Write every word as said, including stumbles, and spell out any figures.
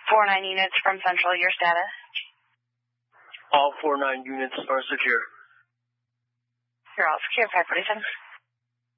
four nine units from Central, your status? All four nine units are secure. You're all secure, five forty-seven.